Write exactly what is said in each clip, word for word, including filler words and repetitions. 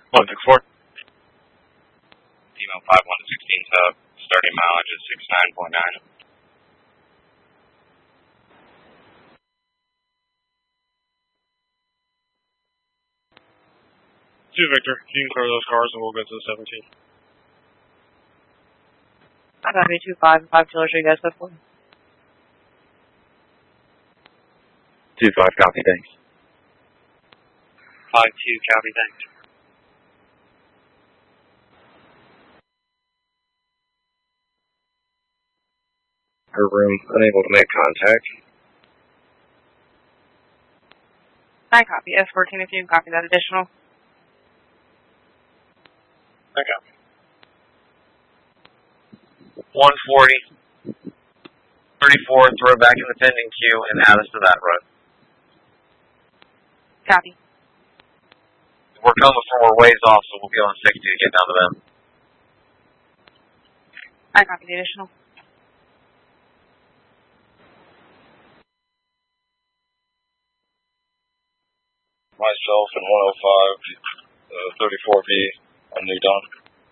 one six four. Email five one sixteen sub, starting mileage is six nine point nine. Two Victor, you can clear those cars and we'll go to the seventeen. I got me two five five killer street guys before. Two five, copy, thanks. Five two, copy, thanks. Her room unable to make contact. I copy S fourteen if you can copy that additional. I copy. one forty. thirty-four, throw back in the pending queue and add us to that run. Copy. We're coming from our ways off, so we'll be on sixty to get down to them. I copy the additional. Myself and one oh five, uh, thirty-four B on New Dawn.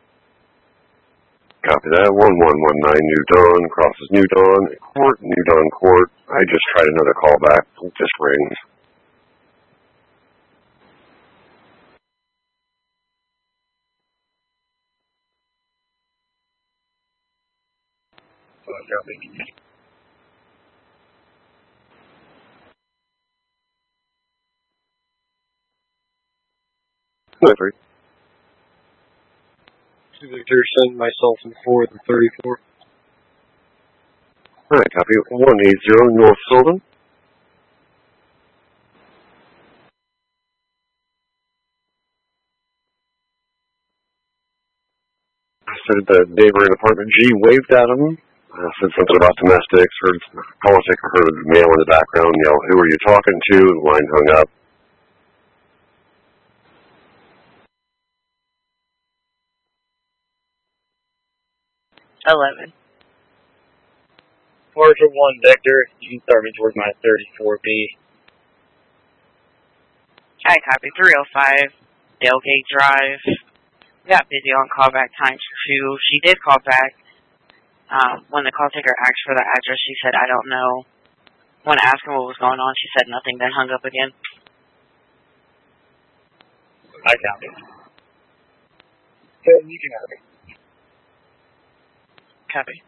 Copy that. one one one nine New Dawn, crosses New Dawn, Court, New Dawn Court. I just tried another callback. It just rings. Copy. No, three. Two Victor, send myself and four the thirty-four. Alright, copy. one eighty North Sullivan. Said the neighbor in apartment G waved at him. Uh, said something about domestics, heard politics, heard a male in the background yell, "Who are you talking to?" The line hung up. Eleven. Four for one, Victor. You can start me towards my thirty-four B. I copy three oh five, Dale Drive. Got busy on callback times two. She did call back. Um, when the call taker asked for the address, she said, I don't know. When I asked her what was going on, she said nothing, then hung up again. I copy. Okay, you can have it. Copy.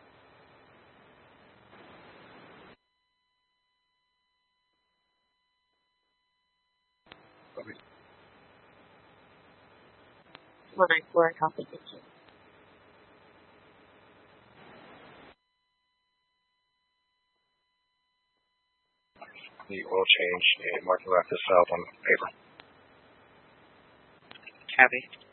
Four nine four, copy. The oil change and marking left to south on paper. Copy.